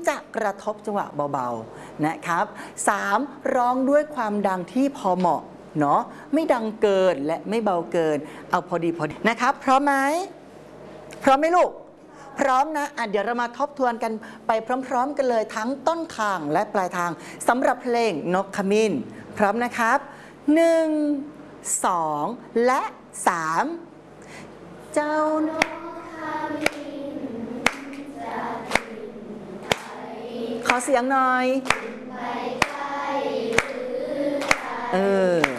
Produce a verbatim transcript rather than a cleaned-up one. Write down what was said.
จะกระทบจังหวะเบาๆนะครับสามร้องด้วยความดังที่พอเหมาะเนาะไม่ดังเกินและไม่เบาเกินเอาพอดีพอดีนะครับพร้อมไหมพร้อมไหมลูกพร้อมนะอ่ะเดี๋ยวเรามาทบทวนกันไปพร้อมๆกันเลยทั้งต้นทางและปลายทางสำหรับเพลงนกขมิ้นพร้อมนะครับหนึ่งสองและสามเจ้านกขมิ้นจะบินไปขอเสียงหน่อยไปไกลหรือไกลเออ